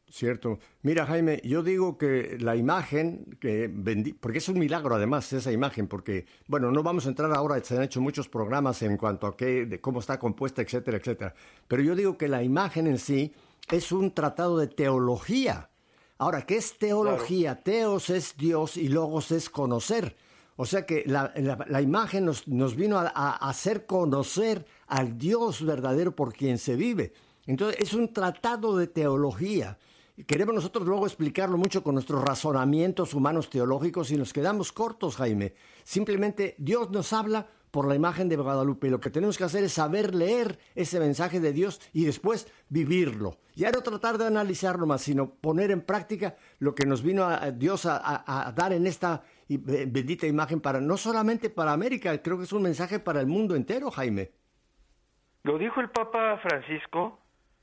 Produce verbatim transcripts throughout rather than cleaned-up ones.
Cierto. Mira, Jaime, yo digo que la imagen, que bendi- porque es un milagro además esa imagen, porque, bueno, no vamos a entrar ahora, se han hecho muchos programas en cuanto a qué, de cómo está compuesta, etcétera, etcétera. Pero yo digo que la imagen en sí es un tratado de teología. Ahora, ¿qué es Claro. teología? Teos es Dios y logos es conocer. O sea que la, la- la imagen nos, nos vino a, a hacer conocer al Dios verdadero por quien se vive. Entonces, es un tratado de teología. Y queremos nosotros luego explicarlo mucho con nuestros razonamientos humanos teológicos y nos quedamos cortos, Jaime. Simplemente Dios nos habla por la imagen de Guadalupe. Y lo que tenemos que hacer es saber leer ese mensaje de Dios y después vivirlo. Ya no tratar de analizarlo más, sino poner en práctica lo que nos vino a, a Dios a, a- a dar en esta y- be- bendita imagen para no solamente para América, creo que es un mensaje para el mundo entero, Jaime. Lo dijo el Papa Francisco,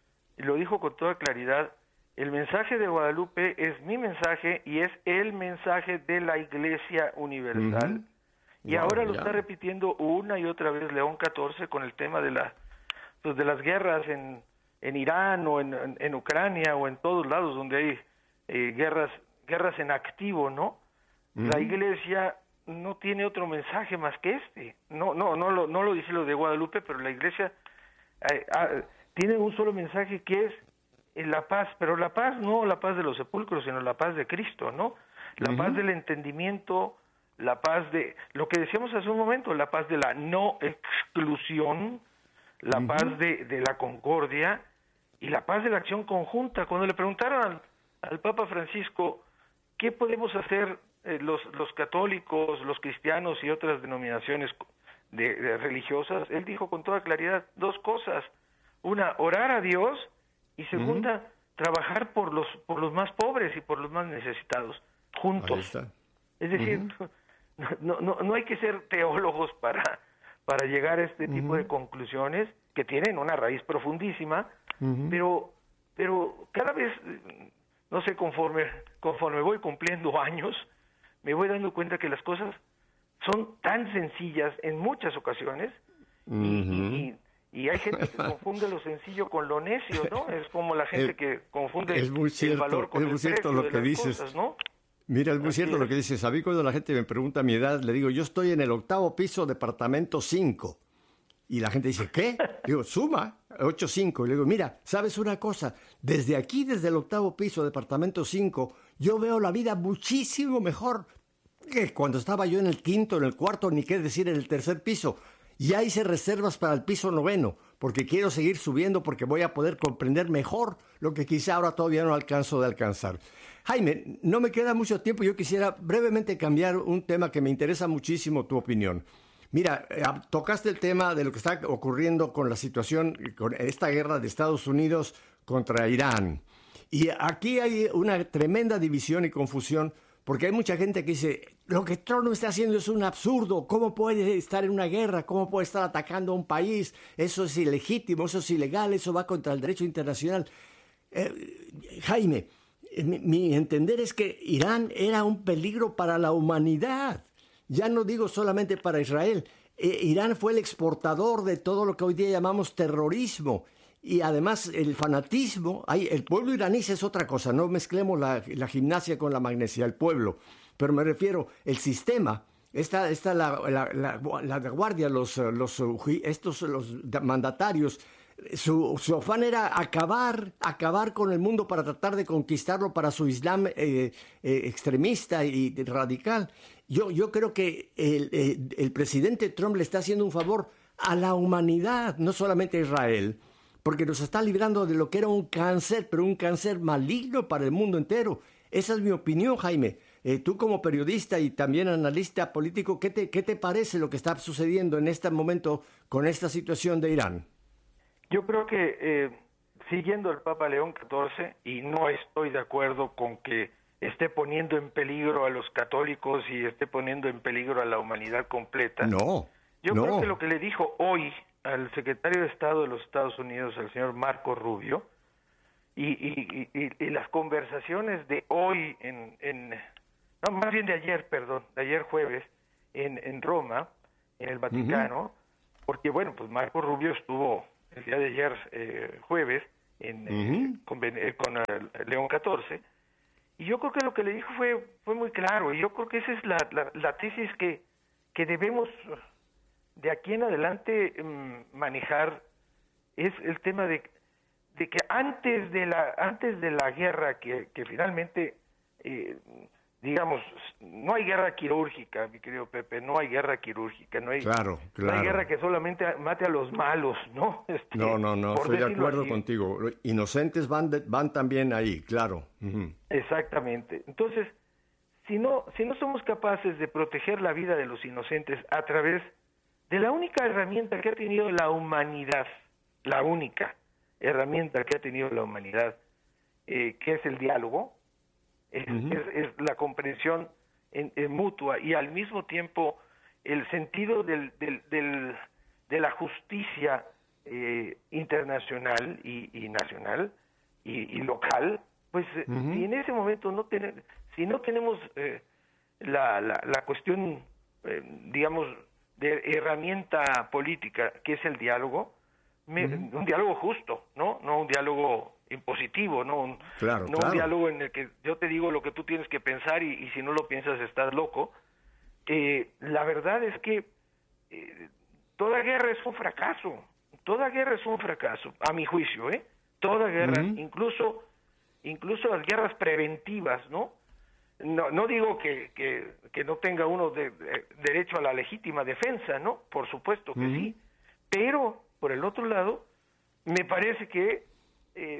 y lo dijo con toda claridad. El mensaje de Guadalupe es mi mensaje y es el mensaje de la Iglesia Universal. Y Wow, ahora lo mira. está repitiendo una y otra vez León catorce con el tema de la pues de las guerras en, en Irán o en, en, en Ucrania o en todos lados donde hay eh, guerras guerras en activo, ¿no? La Ujú. Iglesia no tiene otro mensaje más que este. No no no lo no lo dice lo de Guadalupe, pero la Iglesia eh, ah, tiene un solo mensaje que es eh, la paz, pero la paz no la paz de los sepulcros, sino la paz de Cristo, ¿no? La paz Ujú. del entendimiento, la paz de lo que decíamos hace un momento, la paz de la no exclusión, la paz Ujú. de, de la concordia y la paz de la acción conjunta. Cuando le preguntaron al, al Papa Francisco qué podemos hacer eh, los, los católicos, los cristianos y otras denominaciones de, de religiosas, él dijo con toda claridad dos cosas: una, orar a Dios, y Ujú. segunda, trabajar por los por los más pobres y por los más necesitados Ahí juntos. está. Es decir, Ujú. no, no, no hay que ser teólogos para, para llegar a este tipo de Ujú. conclusiones que tienen una raíz profundísima, Ujú. pero, pero cada vez, eh, no sé, conforme, conforme voy cumpliendo años, me voy dando cuenta que las cosas son tan sencillas en muchas ocasiones y, Ujú. y, y, y hay gente que confunde lo sencillo con lo necio, ¿no? Es como la Eh, gente que confunde Es muy el valor cierto, es con el muy cierto precio lo de que las dices. cosas, ¿no? Mira, es muy Así cierto lo es. que dices. A mí cuando la gente me pregunta mi edad, le digo, yo estoy en el octavo piso, departamento cinco. Y la gente dice, ¿qué? Digo, suma, ocho cinco. Y le digo, mira, ¿sabes una cosa? Desde aquí, desde el octavo piso, departamento cinco, yo veo la vida muchísimo mejor que cuando estaba yo en el quinto, en el cuarto, ni qué decir en el tercer piso. Ya hice reservas para el piso noveno, porque quiero seguir subiendo, porque voy a poder comprender mejor lo que quizá ahora todavía no alcanzo de alcanzar. Jaime, no me queda mucho tiempo, yo quisiera brevemente cambiar un tema que me interesa muchísimo tu opinión. Mira, eh, tocaste el tema de lo que está ocurriendo con la situación, con esta guerra de Estados Unidos contra Irán. Y aquí hay una tremenda división y confusión, porque hay mucha gente que dice, lo que Trump está haciendo es un absurdo, ¿cómo puede estar en una guerra? ¿Cómo puede estar atacando a un país? Eso es ilegítimo, eso es ilegal, eso va contra el derecho internacional. Eh, Jaime, eh, mi, mi entender es que Irán era un peligro para la humanidad. Ya no digo solamente para Israel. Eh, Irán fue el exportador de todo lo que hoy día llamamos terrorismo. Y además el fanatismo, hay, el pueblo iraní es otra cosa, no mezclemos la, la gimnasia con la magnesia, el pueblo. Pero me refiero, el sistema, esta, esta la, la, la, la guardia, los, los, estos los mandatarios, su, su afán era acabar, acabar con el mundo para tratar de conquistarlo para su Islam eh, eh, extremista y radical. Yo, yo creo que el, el, el presidente Trump le está haciendo un favor a la humanidad, no solamente a Israel, porque nos está librando de lo que era un cáncer, pero un cáncer maligno para el mundo entero. Esa es mi opinión, Jaime. Eh, tú como periodista y también analista político, ¿qué te, ¿qué te parece lo que está sucediendo en este momento con esta situación de Irán? Yo creo que eh, siguiendo el Papa León catorce, y no estoy de acuerdo con que esté poniendo en peligro a los católicos y esté poniendo en peligro a la humanidad completa. No, Yo no. creo que lo que le dijo hoy al secretario de Estado de los Estados Unidos, el señor Marco Rubio, y, y, y, y las conversaciones de hoy, en, en no, más bien de ayer, perdón, de ayer jueves, en, en Roma, en el Vaticano, uh-huh. porque bueno, pues Marco Rubio estuvo el día de ayer, eh, jueves, en, uh-huh. eh, con, eh, con uh, León catorce, y yo creo que lo que le dijo fue fue muy claro, y yo creo que esa es la, la, la tesis que, que debemos de aquí en adelante um, manejar, es el tema de, de que antes de la antes de la guerra, que, que finalmente, eh, digamos, no hay guerra quirúrgica, mi querido Pepe, no hay guerra quirúrgica, no hay, claro, claro. No hay guerra que solamente mate a los malos, ¿no? Este, no, no, no, estoy de acuerdo así. contigo. Inocentes van de, van también ahí, claro. Uh-huh. Exactamente. Entonces, si no, si no somos capaces de proteger la vida de los inocentes a través de la única herramienta que ha tenido la humanidad, la única herramienta que ha tenido la humanidad, eh, que es el diálogo, es, uh-huh. es, es la comprensión en, en mutua, y al mismo tiempo el sentido del, del, del, de la justicia eh, internacional y, y nacional y, y local, pues uh-huh. si en ese momento no tenemos, si no tenemos eh, la, la, la cuestión, eh, digamos, de herramienta política, que es el diálogo, me, uh-huh. un diálogo justo, ¿no? No un diálogo impositivo, no un, claro, no claro. un diálogo en el que yo te digo lo que tú tienes que pensar y, y si no lo piensas estás loco. Eh, la verdad es que eh, toda guerra es un fracaso, toda guerra es un fracaso, a mi juicio, ¿eh? Toda guerra, uh-huh. incluso incluso las guerras preventivas, ¿no? No, no digo que, que, que no tenga uno de, de, derecho a la legítima defensa, ¿no? Por supuesto que uh-huh. sí, pero por el otro lado, me parece que eh,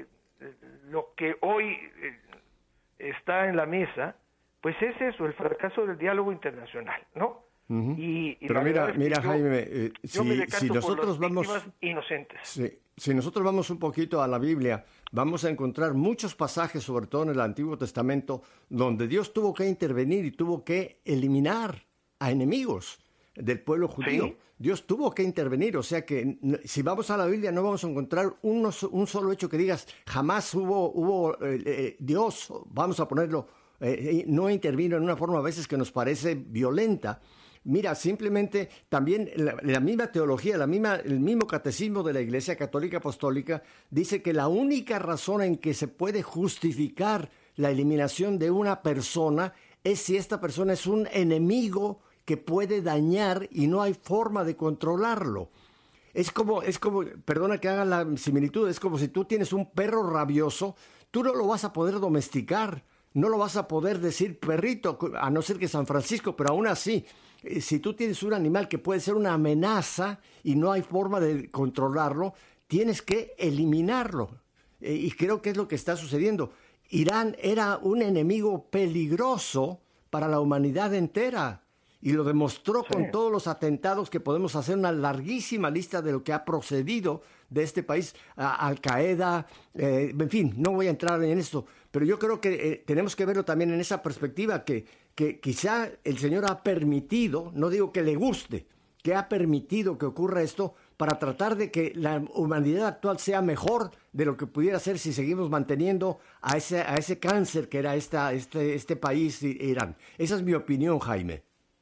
lo que hoy eh, está en la mesa, pues es eso, el fracaso del diálogo internacional, ¿no? Uh-huh. Y, y pero mira, mira yo, Jaime, eh, yo si, si nosotros por las vamos inocentes. Si, si nosotros vamos un poquito a la Biblia, vamos a encontrar muchos pasajes, sobre todo en el Antiguo Testamento, donde Dios tuvo que intervenir y tuvo que eliminar a enemigos del pueblo judío. ¿Sí? Dios tuvo que intervenir, o sea que si vamos a la Biblia no vamos a encontrar uno, un solo hecho que digas, jamás hubo, hubo eh, eh, Dios, vamos a ponerlo, eh, no intervino en una forma a veces que nos parece violenta. Mira, simplemente también la, la misma teología, la misma, el mismo catecismo de la Iglesia Católica Apostólica dice que la única razón en que se puede justificar la eliminación de una persona es si esta persona es un enemigo que puede dañar y no hay forma de controlarlo. Es como, es como, perdona que haga la similitud, es como si tú tienes un perro rabioso, tú no lo vas a poder domesticar, no lo vas a poder decir perrito, a no ser que San Francisco, pero aún así, si tú tienes un animal que puede ser una amenaza y no hay forma de controlarlo, tienes que eliminarlo. Y creo que es lo que está sucediendo. Irán era un enemigo peligroso para la humanidad entera. Y lo demostró sí. con todos los atentados que podemos hacer una larguísima lista de lo que ha procedido de este país, a Al-Qaeda, eh, en fin, no voy a entrar en esto, pero yo creo que eh, tenemos que verlo también en esa perspectiva que, que quizá el Señor ha permitido, no digo que le guste, que ha permitido que ocurra esto para tratar de que la humanidad actual sea mejor de lo que pudiera ser si seguimos manteniendo a ese, a ese cáncer que era esta, este, este país, Irán. Esa es mi opinión, Jaime.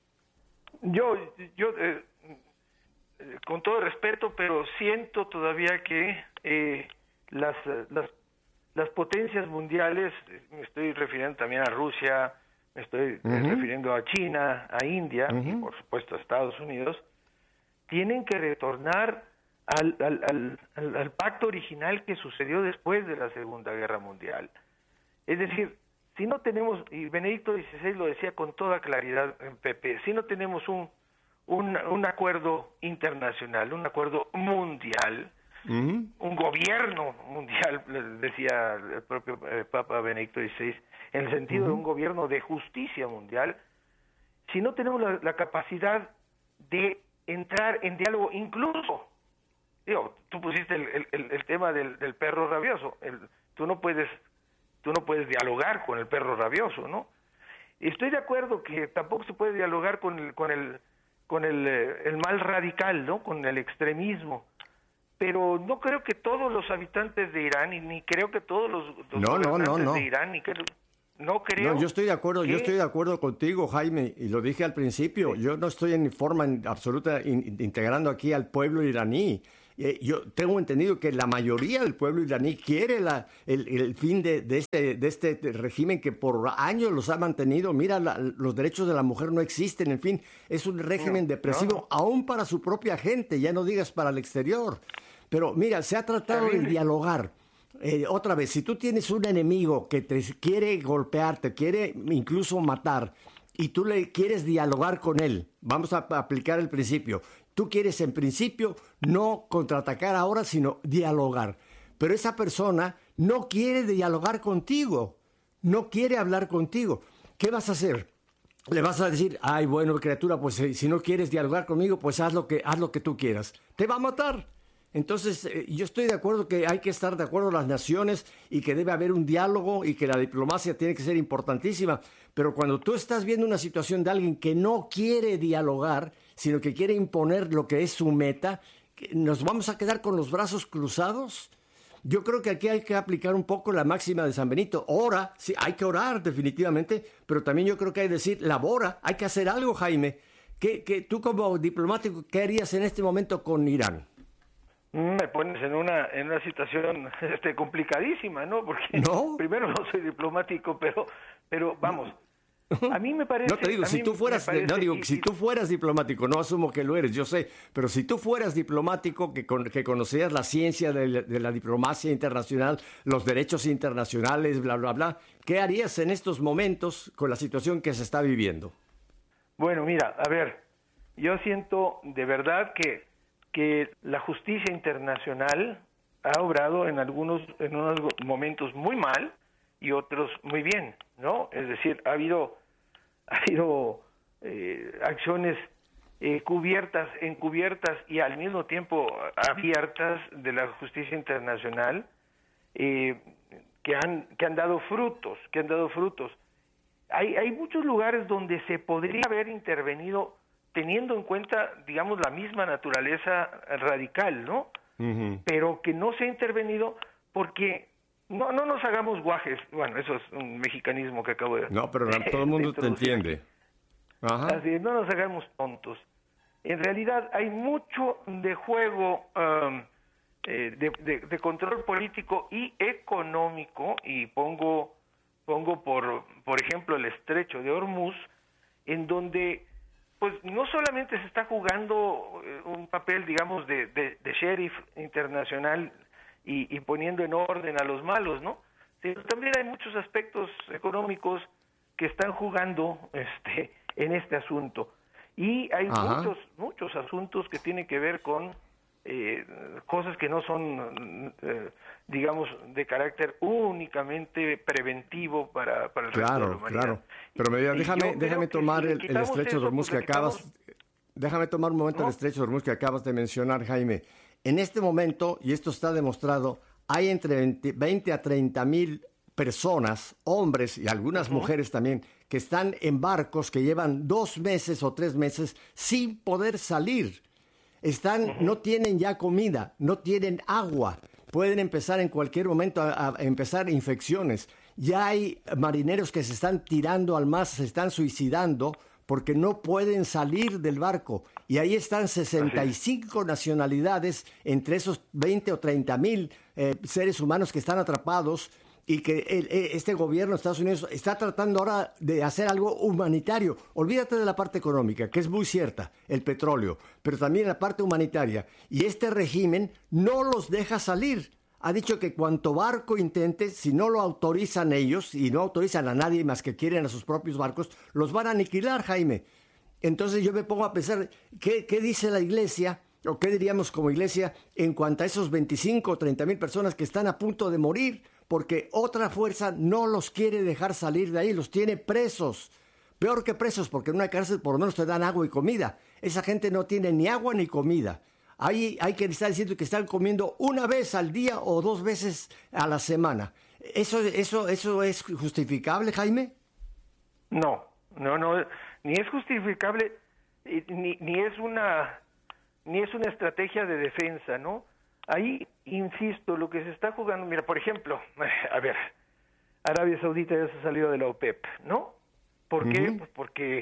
Yo, yo eh, con todo respeto, pero siento todavía que eh, las, las, las potencias mundiales, me estoy refiriendo también a Rusia, me estoy uh-huh. refiriendo a China, a India uh-huh. y por supuesto a Estados Unidos, tienen que retornar al, al, al, al, al pacto original que sucedió después de la Segunda Guerra Mundial. Es decir, si no tenemos, y Benedicto dieciséis lo decía con toda claridad, Pepe, si no tenemos un, un, un acuerdo internacional, un acuerdo mundial, uh-huh. un gobierno mundial, decía el propio eh, Papa Benedicto dieciséis, en el sentido uh-huh. de un gobierno de justicia mundial, si no tenemos la, la capacidad de entrar en diálogo, incluso, digo, tú pusiste el, el, el tema del, del perro rabioso, el, tú no puedes... Tú no puedes dialogar con el perro rabioso, ¿no? Estoy de acuerdo que tampoco se puede dialogar con el con el con el, el mal radical, ¿no? Con el extremismo. Pero no creo que todos los habitantes de Irán y ni creo que todos los, los no, no, no, no. de Irán ni que, no creo. No, yo estoy de acuerdo, que... yo estoy de acuerdo contigo, Jaime, y lo dije al principio. Sí. Yo no estoy en forma en absoluta in, integrando aquí al pueblo iraní. Eh, yo tengo entendido que la mayoría del pueblo iraní quiere la, el, el fin de, de, este, de este régimen que por años los ha mantenido. Mira, la, los derechos de la mujer no existen, en fin, es un régimen no, depresivo, no, no. aún para su propia gente, ya no digas para el exterior. Pero mira, se ha tratado de dialogar. Eh, otra vez, si tú tienes un enemigo que te quiere golpear, te quiere incluso matar, y tú le quieres dialogar con él, vamos a aplicar el principio. Tú quieres en principio no contraatacar ahora, sino dialogar. Pero esa persona no quiere dialogar contigo, no quiere hablar contigo. ¿Qué vas a hacer? Le vas a decir, ay, bueno, criatura, pues si no quieres dialogar conmigo, pues haz lo que, haz lo que tú quieras. Te va a matar. Entonces, eh, yo estoy de acuerdo que hay que estar de acuerdo las naciones y que debe haber un diálogo y que la diplomacia tiene que ser importantísima. Pero cuando tú estás viendo una situación de alguien que no quiere dialogar, sino que quiere imponer lo que es su meta, ¿nos vamos a quedar con los brazos cruzados? Yo creo que aquí hay que aplicar un poco la máxima de San Benito. Ora, sí, hay que orar definitivamente, pero también yo creo que hay que decir, labora, hay que hacer algo, Jaime. ¿Qué, qué, tú como diplomático, ¿qué harías en este momento con Irán? Me pones en una en una situación este, complicadísima, ¿no? Porque ¿No? primero no soy diplomático, pero pero vamos, a mí me parece... No te digo, si tú fueras, parece, no digo, y, si tú fueras diplomático, no asumo que lo eres, yo sé, pero si tú fueras diplomático, que, con, que conocías la ciencia de la, de la diplomacia internacional, los derechos internacionales, bla, bla, bla, ¿qué harías en estos momentos con la situación que se está viviendo? Bueno, mira, a ver, yo siento de verdad que que la justicia internacional ha obrado en algunos en unos momentos muy mal y otros muy bien, ¿no? Es decir, ha habido ha habido eh, acciones eh, cubiertas, encubiertas y al mismo tiempo abiertas de la justicia internacional eh, que han que han dado frutos, que han dado frutos. Hay hay muchos lugares donde se podría haber intervenido teniendo en cuenta, digamos, la misma naturaleza radical, ¿no? Uh-huh. Pero que no se ha intervenido porque no no nos hagamos guajes. Bueno, eso es un mexicanismo que acabo de... No, pero todo el mundo te entiende. Ajá. Así es, no nos hagamos tontos. En realidad hay mucho de juego um, eh, de, de, de control político y económico, y pongo pongo por, por ejemplo, el estrecho de Hormuz, en donde pues no solamente se está jugando un papel, digamos, de, de, de sheriff internacional y, y poniendo en orden a los malos, ¿no? Sino también hay muchos aspectos económicos que están jugando este, en este asunto. Y hay Ajá. muchos muchos asuntos que tienen que ver con eh, cosas que no son, eh, digamos, de carácter únicamente preventivo para, para el claro, resto de la humanidad. Claro, pero me, déjame, déjame tomar si el, el estrecho de Hormuz que acabas... Quitamos... Déjame tomar un momento ¿No? el estrecho de Hormuz que acabas de mencionar, Jaime. En este momento, y esto está demostrado, hay entre veinte a treinta mil personas, hombres y algunas uh-huh. mujeres también, que están en barcos que llevan dos meses o tres meses sin poder salir. Están, uh-huh. no tienen ya comida, no tienen agua. Pueden empezar en cualquier momento a, a empezar infecciones. Ya hay marineros que se están tirando al mar, se están suicidando porque no pueden salir del barco. Y ahí están sesenta y cinco nacionalidades entre esos veinte o treinta mil eh, seres humanos que están atrapados y que el, este gobierno de Estados Unidos está tratando ahora de hacer algo humanitario. Olvídate de la parte económica, que es muy cierta, el petróleo, pero también la parte humanitaria. Y este régimen no los deja salir. Ha dicho que cuanto barco intente, si no lo autorizan ellos, y no autorizan a nadie más que quieren a sus propios barcos, los van a aniquilar, Jaime. Entonces yo me pongo a pensar, ¿qué, qué dice la iglesia? ¿O qué diríamos como iglesia en cuanto a esos veinticinco o treinta mil personas que están a punto de morir? Porque otra fuerza no los quiere dejar salir de ahí, los tiene presos. Peor que presos, porque en una cárcel por lo menos te dan agua y comida. Esa gente no tiene ni agua ni comida. Hay, hay que estar diciendo que están comiendo una vez al día o dos veces a la semana. ¿Eso, eso, eso es justificable, Jaime? No, no, no, ni es justificable, ni, ni es una, ni es una estrategia de defensa, ¿no? Ahí, insisto, lo que se está jugando, mira, por ejemplo, a ver, Arabia Saudita ya se ha salido de la OPEP, ¿no? ¿Por qué? Uh-huh. Pues porque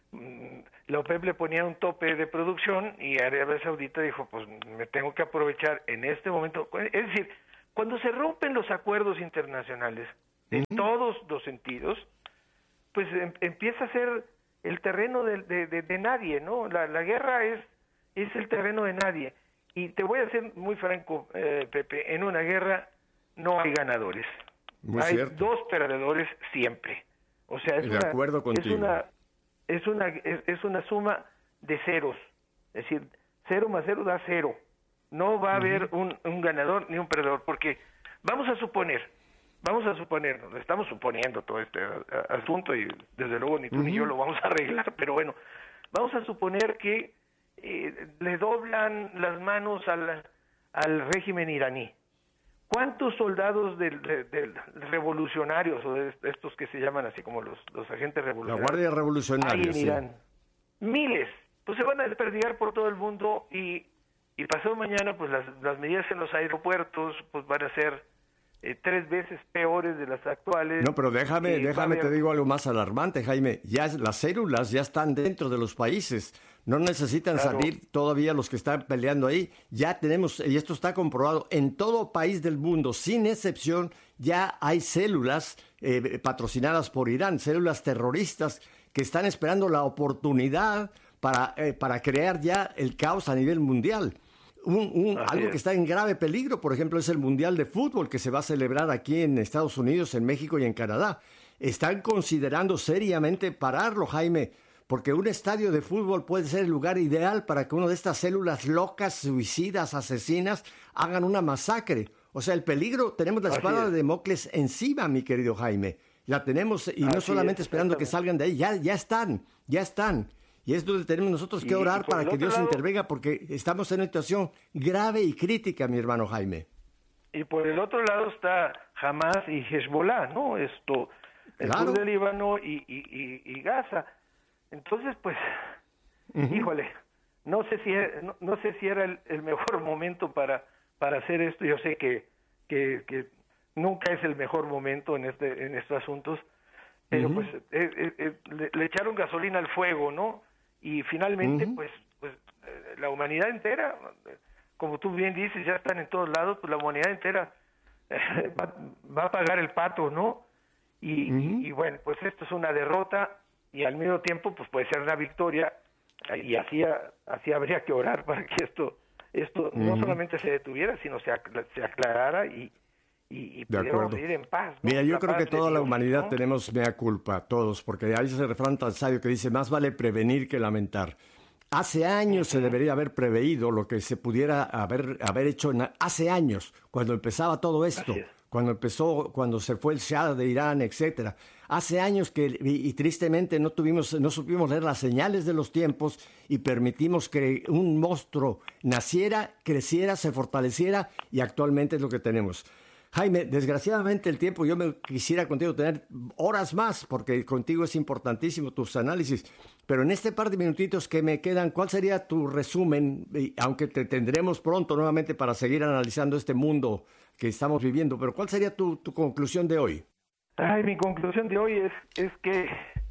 la OPEP le ponía un tope de producción y Arabia Saudita dijo, pues me tengo que aprovechar en este momento. Es decir, cuando se rompen los acuerdos internacionales, en uh-huh. todos los sentidos, pues em, empieza a ser el terreno de, de, de, de nadie, ¿no? La, la guerra es, es el terreno de nadie. Y te voy a ser muy franco, eh, Pepe, en una guerra no hay ganadores. Muy hay cierto. dos perdedores siempre. O sea, es de una, acuerdo contigo. Es una, es una, es, es una suma de ceros. Es decir, cero más cero da cero. No va a uh-huh. haber un, un ganador ni un perdedor, porque vamos a suponer, vamos a suponer, estamos suponiendo todo este asunto y desde luego ni tú uh-huh. ni yo lo vamos a arreglar, pero bueno, vamos a suponer que eh, le doblan las manos al, al régimen iraní. ¿Cuántos soldados de, de, de revolucionarios o de estos que se llaman así como los, los agentes revolucionarios? La Guardia Revolucionaria, hay en sí. Irán? Miles. Pues se van a desperdigar por todo el mundo y, y pasado mañana pues las, las medidas en los aeropuertos pues van a ser eh, tres veces peores de las actuales. No, pero déjame, eh, déjame haber... te digo algo más alarmante, Jaime. Ya las células ya están dentro de los países. No necesitan claro. salir todavía los que están peleando ahí. Ya tenemos, y esto está comprobado, en todo país del mundo, sin excepción, ya hay células eh, patrocinadas por Irán, células terroristas que están esperando la oportunidad para, eh, para crear ya el caos a nivel mundial. Un, un, algo que está en grave peligro, por ejemplo, es el Mundial de Fútbol que se va a celebrar aquí en Estados Unidos, en México y en Canadá. Están considerando seriamente pararlo, Jaime, porque un estadio de fútbol puede ser el lugar ideal para que una de estas células locas, suicidas, asesinas, hagan una masacre. O sea, el peligro, tenemos la espada de Damocles encima, mi querido Jaime. La tenemos, y no solamente esperando que salgan de ahí, ya, ya están, ya están. Y es donde tenemos nosotros que orar para que Dios intervenga, porque estamos en una situación grave y crítica, mi hermano Jaime. Y por el otro lado está Hamas y Hezbollah, ¿no? Esto, el claro. sur de Líbano y, y, y, y Gaza. Entonces, pues, uh-huh. híjole, no sé si no, no sé si era el, el mejor momento para para hacer esto. Yo sé que que, que nunca es el mejor momento en este en estos asuntos, pero uh-huh. pues eh, eh, le, le echaron gasolina al fuego, ¿no? Y finalmente, uh-huh. pues pues eh, la humanidad entera, como tú bien dices, ya están en todos lados, pues la humanidad entera eh, va, va a pagar el pato, ¿no? Y, uh-huh. y, y bueno, pues esto es una derrota. Y al mismo tiempo, pues puede ser una victoria, y así, así habría que orar para que esto, esto uh-huh. no solamente se detuviera, sino se, se aclarara y, y, y pudiéramos vivir en paz, ¿no? Mira, yo la creo que toda la Dios, humanidad ¿no? tenemos mea culpa, todos, porque hay ese refrán tan sabio que dice, más vale prevenir que lamentar. Hace años uh-huh. se debería haber preveído lo que se pudiera haber, haber hecho, en, hace años, cuando empezaba todo esto. Cuando empezó, cuando se fue el Shah de Irán, etcétera. Hace años que, y, y tristemente no tuvimos, no supimos leer las señales de los tiempos y permitimos que un monstruo naciera, creciera, se fortaleciera y actualmente es lo que tenemos. Jaime, desgraciadamente el tiempo, yo me quisiera contigo tener horas más porque contigo es importantísimo tus análisis, pero en este par de minutitos que me quedan, ¿cuál sería tu resumen? Y aunque te tendremos pronto nuevamente para seguir analizando este mundo que estamos viviendo, pero ¿cuál sería tu, tu conclusión de hoy? Ay, mi conclusión de hoy es, es que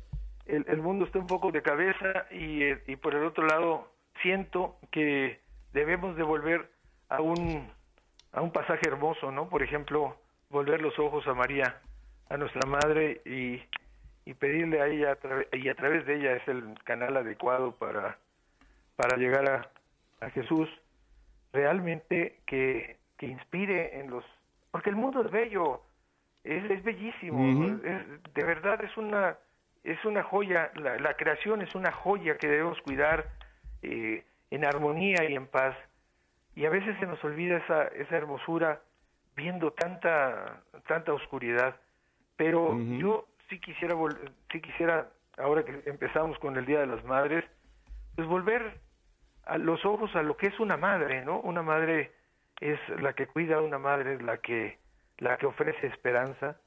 el, el mundo está un poco de cabeza y, y por el otro lado siento que debemos de volver a un, a un pasaje hermoso, ¿no? Por ejemplo, volver los ojos a María, a nuestra Madre, y, y pedirle a ella, a tra- y a través de ella es el canal adecuado para, para llegar a, a Jesús, realmente que que inspire en los, porque el mundo es bello, es, es bellísimo, uh-huh. es, de verdad es una es una joya, la, la creación es una joya que debemos cuidar eh, en armonía y en paz, y a veces se nos olvida esa esa hermosura viendo tanta tanta oscuridad, pero uh-huh. yo sí quisiera vol- sí quisiera ahora que empezamos con el Día de las Madres, pues volver a los ojos a lo que es una madre, ¿no? Una madre es la que cuida, una madre es la que la que ofrece esperanza,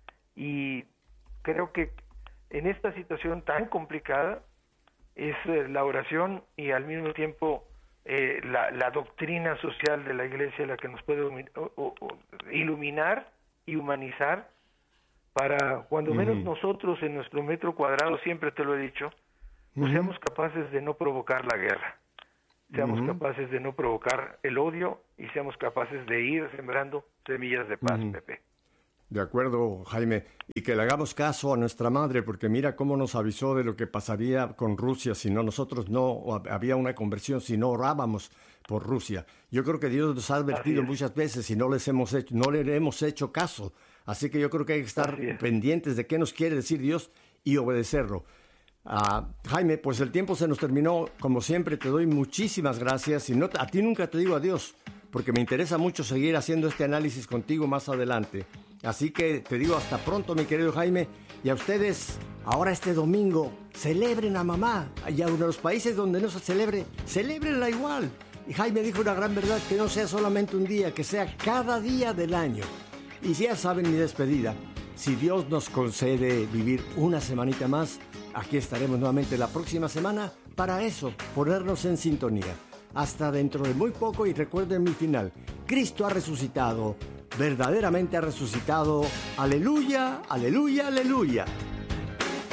y creo que en esta situación tan complicada es eh, la oración y al mismo tiempo eh, la, la doctrina social de la Iglesia la que nos puede o, o, o, iluminar y humanizar para cuando menos uh-huh. nosotros en nuestro metro cuadrado, siempre te lo he dicho, pues uh-huh. seamos capaces de no provocar la guerra, seamos uh-huh. capaces de no provocar el odio y seamos capaces de ir sembrando semillas de paz, uh-huh. Pepe. De acuerdo, Jaime, y que le hagamos caso a nuestra madre, porque mira cómo nos avisó de lo que pasaría con Rusia si no nosotros no había una conversión, si no orábamos por Rusia. Yo creo que Dios nos ha advertido muchas veces y no les hemos hecho, no le hemos hecho caso. Así que yo creo que hay que estar pendientes de qué nos quiere decir Dios y obedecerlo. Uh, Jaime, pues el tiempo se nos terminó. Como siempre, te doy muchísimas gracias. Y no, a ti nunca te digo adiós, porque me interesa mucho seguir haciendo este análisis contigo más adelante. Así que te digo hasta pronto, mi querido Jaime. Y a ustedes, ahora este domingo, celebren a mamá. Y a uno de los países donde no se celebre, celébrenla igual. Y Jaime dijo una gran verdad, que no sea solamente un día, que sea cada día del año. Y ya saben mi despedida. Si Dios nos concede vivir una semanita más, aquí estaremos nuevamente la próxima semana para eso, ponernos en sintonía. Hasta dentro de muy poco y recuerden mi final. Cristo ha resucitado, verdaderamente ha resucitado. Aleluya, aleluya, aleluya.